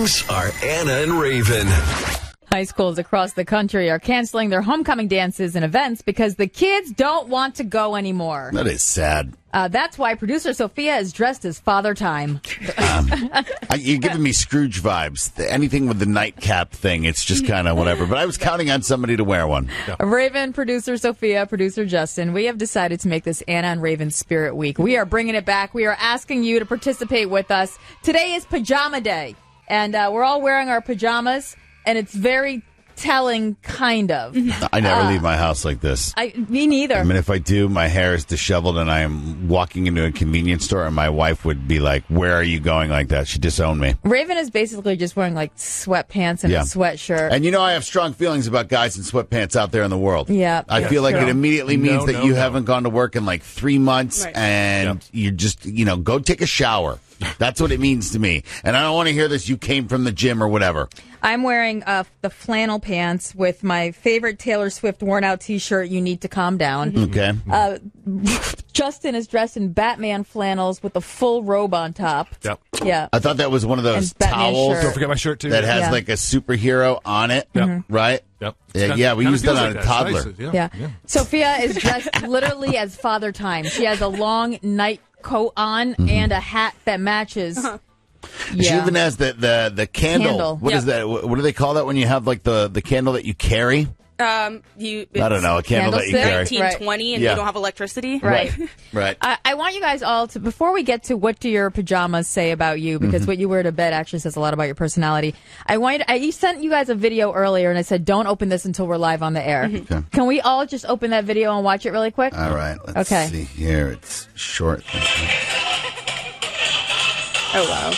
Mornings are Anna and Raven. High schools across the country are canceling their homecoming dances and events because the kids don't want to go anymore. That is sad. That's why producer Sophia is dressed as Father Time. You're giving me Scrooge vibes. Anything with the nightcap thing, it's just kind of whatever. But I was counting on somebody to wear one. Raven, producer Sophia, producer Justin, we have decided to make this Anna and Raven Spirit Week. We are bringing it back. We are asking you to participate with us. Today is Pajama Day, and we're all wearing our pajamas. And it's very telling, kind of. I never leave my house like this. Me neither. I mean, if I do, my hair is disheveled and I am walking into a convenience store and my wife would be like, where are you going like that? She'd disown me. Raven is basically just wearing like sweatpants and a sweatshirt. And you know I have strong feelings about guys in sweatpants out there in the world. Yeah. I feel like it immediately means that you haven't gone to work in like 3 months and you just, go take a shower. That's what it means to me. And I don't want to hear this, you came from the gym or whatever. I'm wearing the flannel pants with my favorite Taylor Swift worn-out T-shirt, You Need to Calm Down. Okay. Justin is dressed in Batman flannels with a full robe on top. Yep. Yeah. I thought that was one of those Batman towels. shirt. Don't forget my shirt, too. That has like a superhero on it, right? Yep. We used that on a toddler. Nice. Yeah. Sophia is dressed literally as Father Time. She has a long night coat on and a hat that matches. She even has the candle. What is that? What do they call that when you have like the candle that you carry? I don't know, a candle that you carry. 1920 and you don't have electricity. Right. Right. I want you guys all to, before we get to what do your pajamas say about you, because what you wear to bed actually says a lot about your personality. I sent you guys a video earlier and I said, don't open this until we're live on the air. Okay. Can we all just open that video and watch it really quick? All right. Let's see here. It's short. Oh, wow.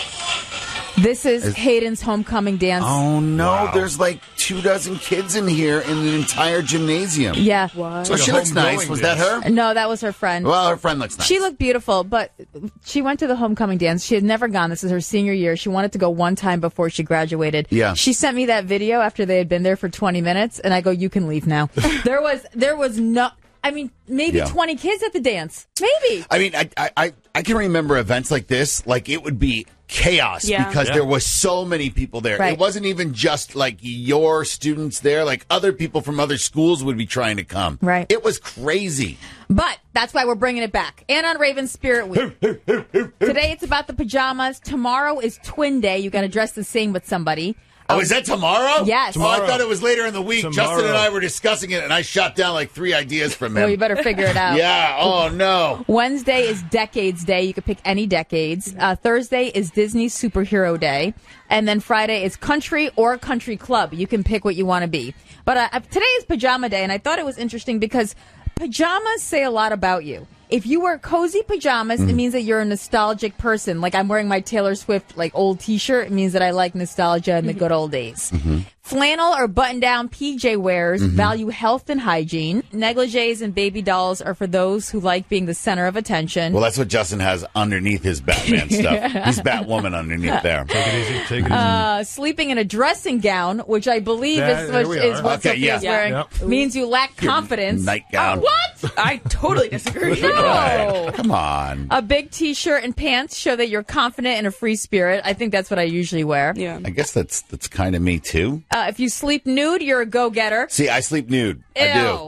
This is Hayden's homecoming dance. Oh, no. There's like 24 kids in here in the entire gymnasium. Yeah. So she looks nice. Was that her? No, that was her friend. Well, her friend looks nice. She looked beautiful, but she went to the homecoming dance. She had never gone. This is her senior year. She wanted to go one time before she graduated. Yeah. She sent me that video after they had been there for 20 minutes, and I go, you can leave now. There was no... I mean, maybe 20 kids at the dance. Maybe. I mean, I can remember events like this. Like, it would be chaos because there was so many people there. Right. It wasn't even just like your students there. Like, other people from other schools would be trying to come. Right. It was crazy. But that's why we're bringing it back. And on Raven's Spirit Week. Today it's about the pajamas. Tomorrow is Twin Day. You got to dress the same with somebody. Oh, is that tomorrow? Yes. Tomorrow. I thought it was later in the week. Justin and I were discussing it, and I shot down like 3 ideas from him. Well, you better figure it out. Yeah. Oh, no. Wednesday is Decades Day. You can pick any decades. Thursday is Disney Superhero Day. And then Friday is Country or Country Club. You can pick what you want to be. But today is Pajama Day, and I thought it was interesting because pajamas say a lot about you. If you wear cozy pajamas, it means that you're a nostalgic person. Like I'm wearing my Taylor Swift like old T-shirt. It means that I like nostalgia and the good old days. Flannel or button-down PJ wearers value health and hygiene. Negligees and baby dolls are for those who like being the center of attention. Well, that's what Justin has underneath his Batman stuff. He's Batwoman underneath there. Take it easy. Sleeping in a dressing gown, which I believe is what Sophia's wearing, means you lack confidence. Nightgown. What? I totally disagree. No. Right. Come on. A big T-shirt and pants show that you're confident and a free spirit. I think that's what I usually wear. Yeah. I guess that's kind of me, too. If you sleep nude, you're a go-getter. See, I sleep nude. Ew.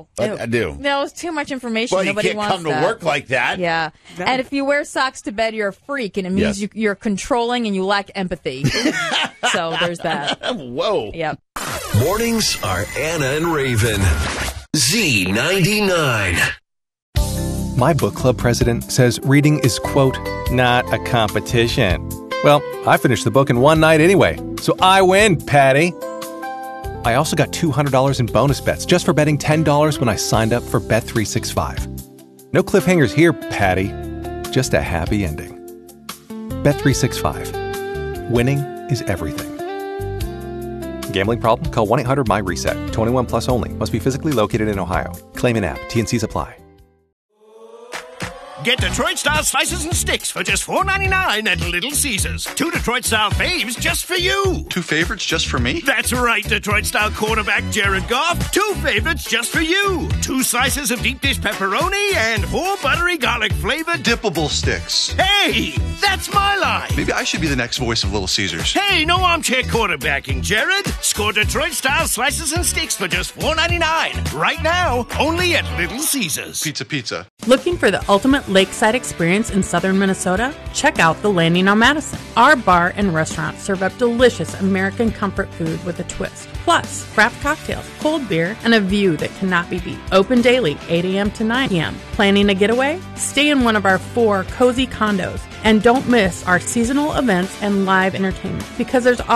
I do. No, it's too much information. Well, Nobody you can't wants come to that. work like that. Yeah. And if you wear socks to bed, you're a freak, and it means you're controlling and you lack empathy. So there's that. Whoa. Yep. Mornings are Anna and Raven. Z99. My book club president says reading is, quote, not a competition. Well, I finished the book in one night anyway, so I win, Patty. I also got $200 in bonus bets just for betting $10 when I signed up for Bet365. No cliffhangers here, Patty. Just a happy ending. Bet365. Winning is everything. Gambling problem? Call 1-800-MY-RESET. 21 plus only. Must be physically located in Ohio. Claim in app. T&Cs apply. Get Detroit-style slices and sticks for just $4.99 at Little Caesars. 2 Detroit-style faves just for you. 2 favorites just for me? That's right, Detroit-style quarterback Jared Goff. 2 favorites just for you. 2 slices of deep dish pepperoni and 4 buttery garlic-flavored dippable sticks. Hey, that's my line. Maybe I should be the next voice of Little Caesars. Hey, no armchair quarterbacking, Jared. Score Detroit-style slices and sticks for just $4.99. Right now, only at Little Caesars. Pizza. Looking for the ultimate lakeside experience in southern Minnesota? Check out The Landing on Madison. Our bar and restaurant serve up delicious American comfort food with a twist. Plus, craft cocktails, cold beer, and a view that cannot be beat. Open daily, 8 a.m. to 9 p.m. Planning a getaway? Stay in one of our 4 cozy condos. And don't miss our seasonal events and live entertainment, because there's